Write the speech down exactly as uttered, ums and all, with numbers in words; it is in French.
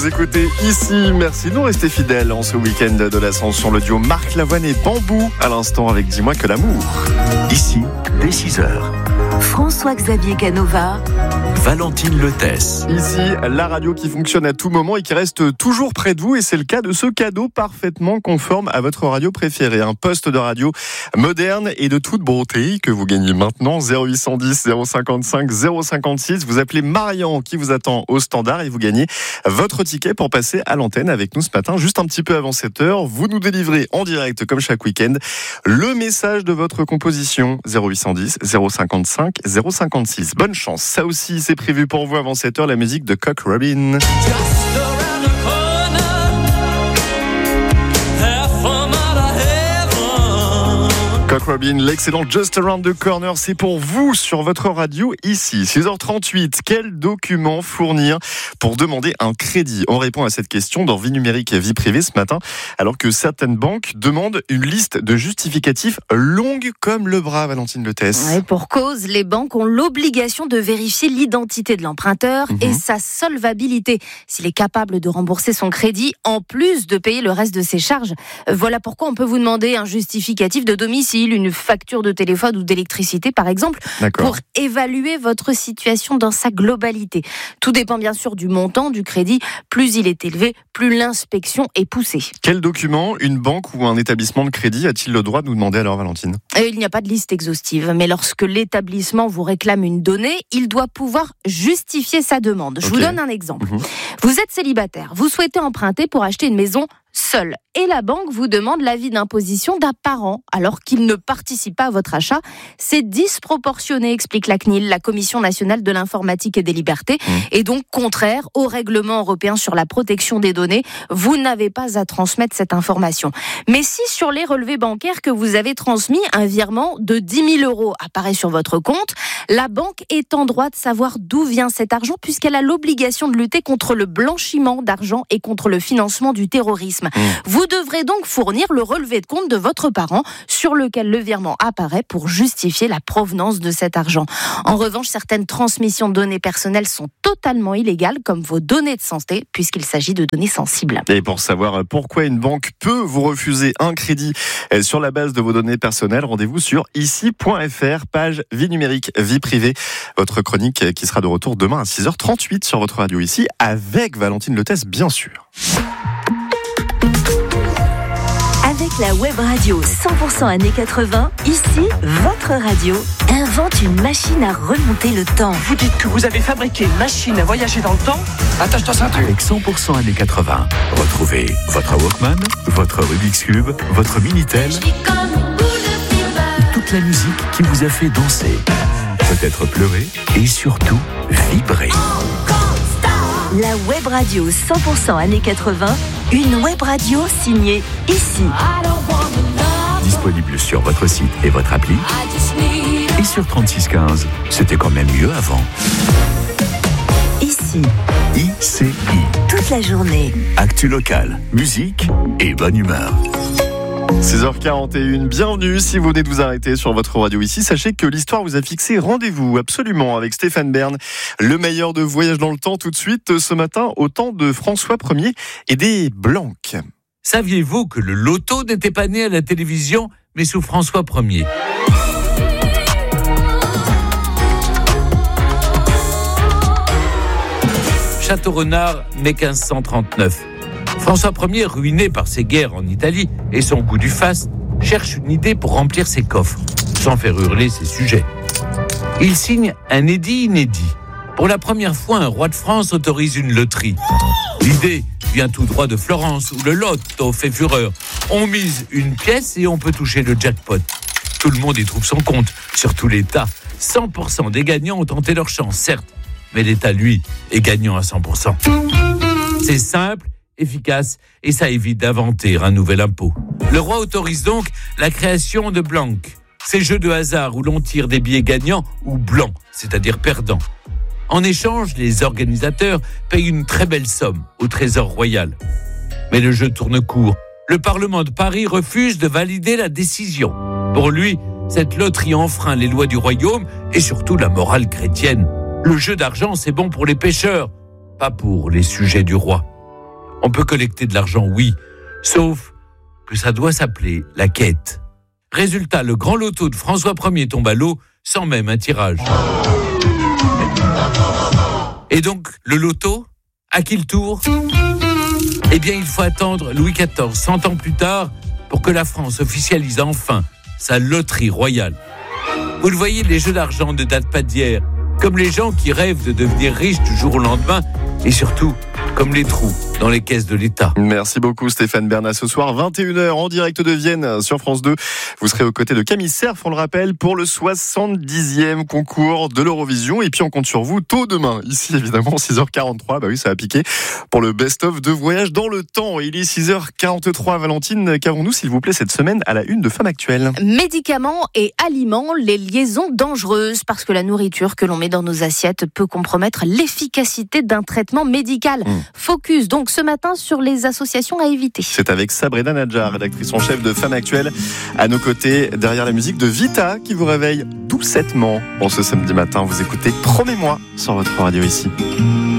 Vous écoutez ici, merci de nous rester fidèles en ce week-end de l'Ascension. Le duo Marc Lavoine et Bambou, à l'instant avec Dis-moi que l'amour. Ici, dès six heures. François-Xavier Canova, Valentine Letès. Ici, la radio qui fonctionne à tout moment et qui reste toujours près de vous. Et c'est le cas de ce cadeau parfaitement conforme à votre radio préférée. Un poste de radio moderne et de toute beauté que vous gagnez maintenant. zéro huit cent dix, zéro cinquante-cinq, zéro cinquante-six. Vous appelez Marian qui vous attend au standard et vous gagnez votre ticket pour passer à l'antenne avec nous ce matin. Juste un petit peu avant sept heures, vous nous délivrez en direct comme chaque week-end le message de votre composition. zéro huit cent dix, zéro cinquante-cinq, zéro cinquante-six. Bonne chance. Ça aussi, c'est prévu pour vous avant sept heures, la musique de Cock Robin. Cock Robin, l'excellent Just Around the Corner, c'est pour vous sur votre radio ici. six heures trente-huit, quel document fournir pour demander un crédit? On répond à cette question dans Vie numérique et vie privée ce matin, alors que certaines banques demandent une liste de justificatifs longue comme le bras, Valentine Letès. Ouais, pour cause, les banques ont l'obligation de vérifier l'identité de l'emprunteur mmh. et sa solvabilité, s'il est capable de rembourser son crédit, en plus de payer le reste de ses charges. Voilà pourquoi on peut vous demander un justificatif de domicile, une facture de téléphone ou d'électricité par exemple, D'accord. pour évaluer votre situation dans sa globalité. Tout dépend bien sûr du montant du crédit. Plus il est élevé, plus l'inspection est poussée. Quel document une banque ou un établissement de crédit a-t-il le droit de nous demander alors, Valentine? Et il n'y a pas de liste exhaustive, mais lorsque l'établissement vous réclame une donnée, il doit pouvoir justifier sa demande. Je okay. vous donne un exemple. Mmh. Vous êtes célibataire, vous souhaitez emprunter pour acheter une maison seul. Et la banque vous demande l'avis d'imposition d'un parent alors qu'il ne participe pas à votre achat. C'est disproportionné, explique la C N I L, la Commission nationale de l'informatique et des libertés, mmh. et donc contraire au règlement européen sur la protection des données. Vous n'avez pas à transmettre cette information. Mais si sur les relevés bancaires que vous avez transmis, un virement de dix mille euros apparaît sur votre compte, la banque est en droit de savoir d'où vient cet argent puisqu'elle a l'obligation de lutter contre le blanchiment d'argent et contre le financement du terrorisme. Mmh. Vous devrez donc fournir le relevé de compte de votre parent sur lequel le virement apparaît pour justifier la provenance de cet argent. En revanche, certaines transmissions de données personnelles sont totalement illégales, comme vos données de santé, puisqu'il s'agit de données sensibles. Et pour savoir pourquoi une banque peut vous refuser un crédit sur la base de vos données personnelles, rendez-vous sur ici point f r, page vie numérique, vie privée. Votre chronique qui sera de retour demain à six heures trente-huit sur votre radio ici, avec Valentine Letès, bien sûr. Avec la web radio cent pour cent années quatre-vingts, ici, votre radio invente une machine à remonter le temps. Vous dites que vous avez fabriqué une machine à voyager dans le temps? Attache-toi ceinture. Avec cent pour cent années quatre-vingts, retrouvez votre Walkman, votre Rubik's Cube, votre Minitel, toute la musique qui vous a fait danser, peut-être pleurer et surtout vibrer. La web radio cent pour cent années quatre-vingts, une web radio signée ici. Disponible sur votre site et votre appli. Et sur trente-six quinze, c'était quand même mieux avant. Ici. I C I. Toute la journée. Actu locale, musique et bonne humeur. six heures quarante et une, bienvenue si vous venez de vous arrêter sur votre radio ici. Sachez que l'histoire vous a fixé rendez-vous absolument avec Stéphane Bern, le meilleur de Voyage dans le temps tout de suite ce matin au temps de François Ier et des Blanques. Saviez-vous que le loto n'était pas né à la télévision mais sous François Ier? Château-Renard, mai quinze cent trente-neuf. François Ier, ruiné par ses guerres en Italie et son goût du faste, cherche une idée pour remplir ses coffres, sans faire hurler ses sujets. Il signe un édit inédit. Pour la première fois, un roi de France autorise une loterie. L'idée vient tout droit de Florence, où le loto fait fureur. On mise une pièce et on peut toucher le jackpot. Tout le monde y trouve son compte, surtout l'État. cent pour cent des gagnants ont tenté leur chance, certes, mais l'État, lui, est gagnant à cent pour cent. C'est simple, efficace, et ça évite d'inventer un nouvel impôt. Le roi autorise donc la création de blanques, ces jeux de hasard où l'on tire des billets gagnants ou blancs, c'est-à-dire perdants. En échange, les organisateurs payent une très belle somme au Trésor royal. Mais le jeu tourne court. Le Parlement de Paris refuse de valider la décision. Pour lui, cette loterie enfreint les lois du royaume et surtout la morale chrétienne. Le jeu d'argent, c'est bon pour les pêcheurs, pas pour les sujets du roi. On peut collecter de l'argent, oui, sauf que ça doit s'appeler la quête. Résultat, le grand loto de François Ier tombe à l'eau sans même un tirage. Et donc, le loto, à qui le tour ? Eh bien, il faut attendre Louis quatorze, cent ans plus tard, pour que la France officialise enfin sa loterie royale. Vous le voyez, les jeux d'argent ne datent pas d'hier, comme les gens qui rêvent de devenir riches du jour au lendemain, et surtout, comme les trous dans les caisses de l'État. Merci beaucoup Stéphane Bernat. Ce soir, vingt et une heures, en direct de Vienne sur France deux. Vous serez aux côtés de Camille Cerf, on le rappelle, pour le soixante-dixième concours de l'Eurovision. Et puis on compte sur vous tôt demain, ici évidemment, six heures quarante-trois. Bah oui, ça a piqué pour le best-of de Voyage dans le temps. Il est six heures quarante-trois. Valentine, qu'avons-nous s'il vous plaît cette semaine à la une de Femme Actuelle ? Médicaments et aliments, les liaisons dangereuses, parce que la nourriture que l'on met dans nos assiettes peut compromettre l'efficacité d'un traitement médical. Mmh. Focus donc ce matin sur les associations à éviter. C'est avec Sabrina Nadjar, rédactrice en chef de Femme Actuelle, à nos côtés, derrière la musique de Vita, qui vous réveille doucettement. Bon, ce samedi matin, vous écoutez Promets-moi sur votre radio ici.